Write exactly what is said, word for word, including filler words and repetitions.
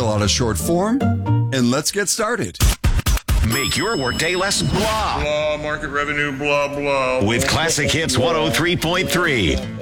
fill out a short form, and let's get started. Make your workday less blah. Blah, market revenue, blah, blah. With Classic Hits one oh three point three.